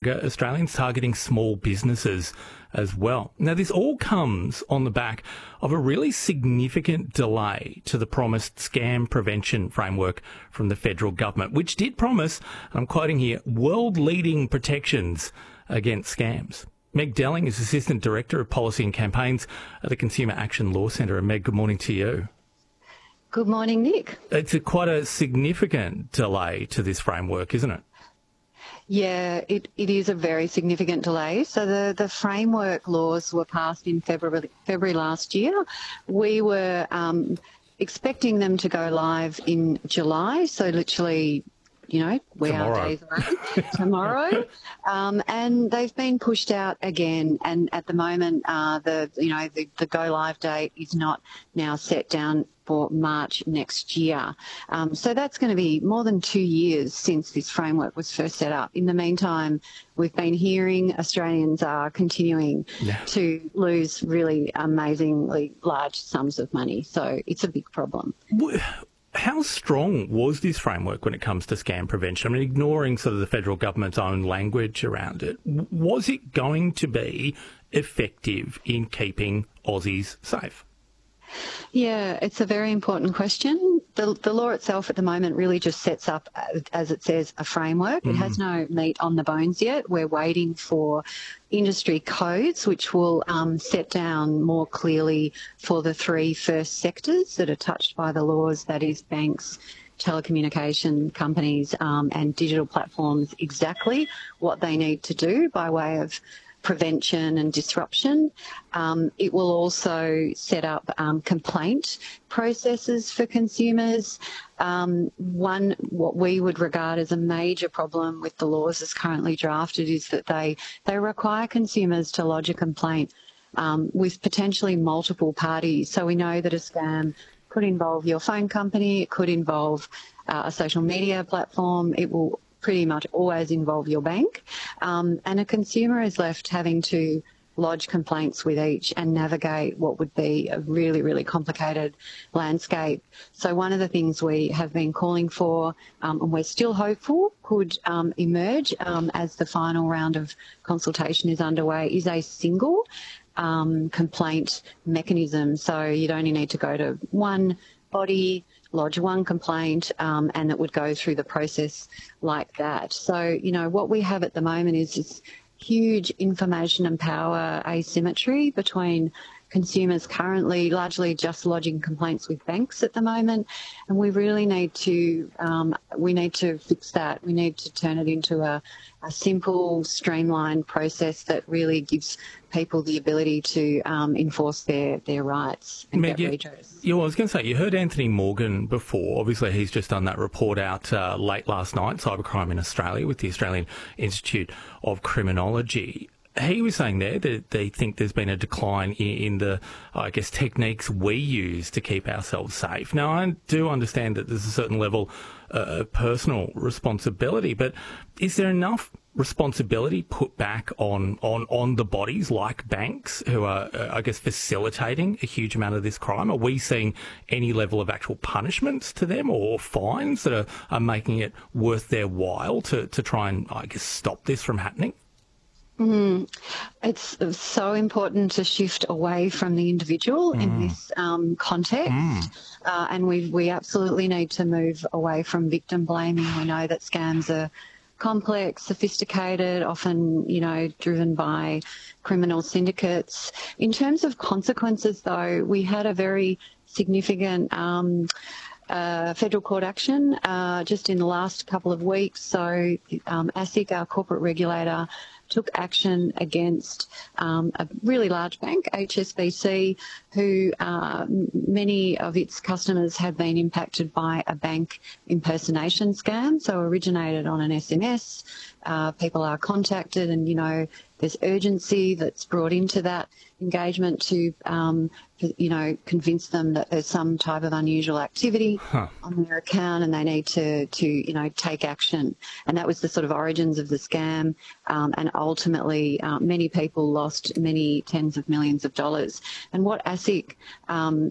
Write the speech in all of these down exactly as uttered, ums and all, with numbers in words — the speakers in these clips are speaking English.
Australians targeting small businesses as well. Now, this all comes on the back of a really significant delay to the promised scam prevention framework from the federal government, which did promise, and I'm quoting here, world-leading protections against scams. Meg Delling is Assistant Director of Policy and Campaigns at the Consumer Action Law Centre. And Meg, good morning to you. Good morning, Nick. It's a quite a significant delay to this framework, isn't it? Yeah, it, it is a very significant delay. So the, the framework laws were passed in February, February last year. We were um, expecting them to go live in July, so literally, you know, we tomorrow. are days away, tomorrow. Um, and they've been pushed out again. And at the moment, uh, the, you know, the, the go live date is not now set down for March next year. Um, so that's going to be more than two years since this framework was first set up. In the meantime, we've been hearing Australians are continuing yeah. to lose really amazingly large sums of money. So it's a big problem. How strong was this framework when it comes to scam prevention? I mean, ignoring sort of the federal government's own language around it, was it going to be effective in keeping Aussies safe? Yeah, it's a very important question. The, the law itself at the moment really just sets up, as it says, a framework. Mm. It has no meat on the bones yet. We're waiting for industry codes which will um, set down more clearly for the three first sectors that are touched by the laws, that is banks, telecommunication companies um, and digital platforms, exactly what they need to do by way of prevention and disruption. Um, it will also set up um, complaint processes for consumers. Um, one, what we would regard as a major problem with the laws as currently drafted is that they, they require consumers to lodge a complaint um, with potentially multiple parties. So we know that a scam could involve your phone company, it could involve uh, a social media platform, it will pretty much always involve your bank, um, and a consumer is left having to lodge complaints with each and navigate what would be a really, really complicated landscape. So one of the things we have been calling for, um, and we're still hopeful could um, emerge um, as the final round of consultation is underway, is a single um, complaint mechanism. So you'd only need to go to one body, lodge one complaint, um, and it would go through the process like that. So, you know, what we have at the moment is this huge information and power asymmetry between consumers currently largely just lodging complaints with banks at the moment, and we really need to um, we need to fix that. We need to turn it into a, a simple, streamlined process that really gives people the ability to um, enforce their, their rights and Meg, get redress. Yeah, well, I was going to say, you heard Anthony Morgan before. Obviously, he's just done that report out uh, late last night, Cybercrime in Australia, with the Australian Institute of Criminology. He was saying there that they think there's been a decline in, in the, I guess, techniques we use to keep ourselves safe. Now, I do understand that there's a certain level uh, of personal responsibility, but is there enough responsibility put back on, on, on the bodies like banks who are, uh, I guess, facilitating a huge amount of this crime? Are we seeing any level of actual punishments to them or fines that are, are making it worth their while to, to try and, I guess, stop this from happening? Mm. It's so important to shift away from the individual mm. in this um, context, mm. uh, and we we absolutely need to move away from victim blaming. We know that scams are complex, sophisticated, often, you know, driven by criminal syndicates. In terms of consequences, though, we had a very significant um, Uh, federal court action uh, just in the last couple of weeks. So um, ASIC, our corporate regulator, took action against um, a really large bank, H S B C, who uh, many of its customers have been impacted by a bank impersonation scam. So originated on an S M S, uh, people are contacted and, you know, there's urgency that's brought into that engagement to, um, you know, convince them that there's some type of unusual activity huh. on their account and they need to, to, you know, take action. And that was the sort of origins of the scam. Um, and ultimately, uh, many people lost many tens of millions of dollars. And what ASIC um,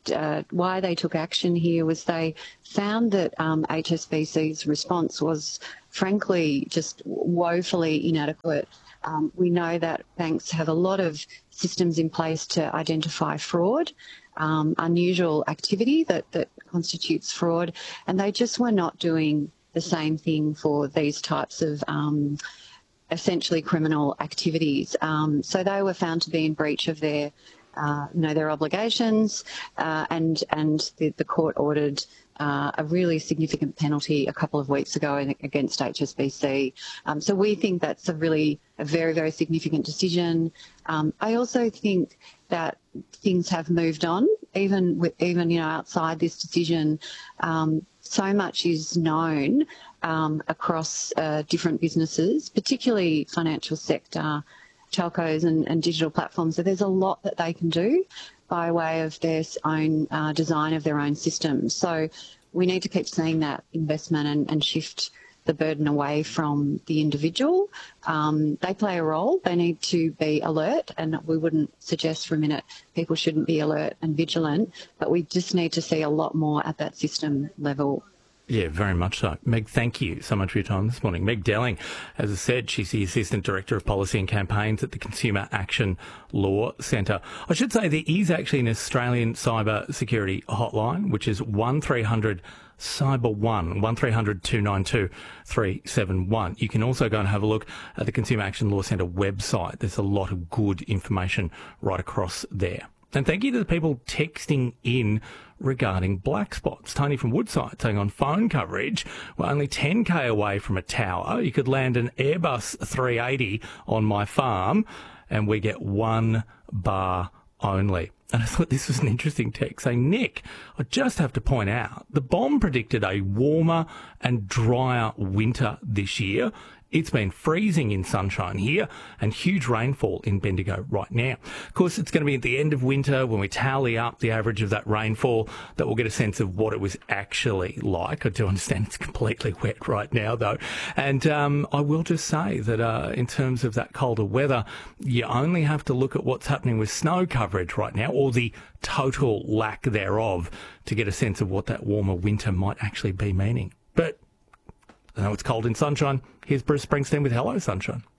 uh, why they took action here was they found that um, H S B C's response was, frankly, just woefully inadequate. Um, we know that banks have a lot of systems in place to identify fraud, um, unusual activity that, that constitutes fraud, and they just were not doing the same thing for these types of um, essentially criminal activities. Um, so they were found to be in breach of their Uh, you know, their obligations, uh, and and the, the court ordered uh, a really significant penalty a couple of weeks ago in, against H S B C. Um, so we think that's a really a very very significant decision. Um, I also think that things have moved on, even with even you know outside this decision. Um, so much is known um, across uh, different businesses, particularly financial sector, telcos and, and digital platforms. So there's a lot that they can do by way of their own uh, design of their own systems. So we need to keep seeing that investment and, and shift the burden away from the individual. Um, they play a role. They need to be alert, and we wouldn't suggest for a minute people shouldn't be alert and vigilant, but we just need to see a lot more at that system level. Yeah, very much so. Meg, thank you so much for your time this morning. Meg Delling, as I said, she's the Assistant Director of Policy and Campaigns at the Consumer Action Law Centre. I should say there is actually an Australian cyber security hotline, which is one three hundred cyber one, one three hundred two nine two three seven one. You can also go and have a look at the Consumer Action Law Centre website. There's a lot of good information right across there. And thank you to the people texting in regarding black spots. Tony from Woodside saying on phone coverage, we're only ten k away from a tower. You could land an Airbus three eighty on my farm and we get one bar only. And I thought this was an interesting text saying, Nick, I just have to point out, the bomb predicted a warmer and drier winter this year. It's been freezing in Sunshine here and huge rainfall in Bendigo right now. Of course, it's going to be at the end of winter when we tally up the average of that rainfall that we'll get a sense of what it was actually like. I do understand it's completely wet right now, though. And um, I will just say that uh, in terms of that colder weather, you only have to look at what's happening with snow coverage right now, or the total lack thereof, to get a sense of what that warmer winter might actually be meaning. But I know it's cold in Sunshine. Here's Bruce Springsteen with Hello Sunshine.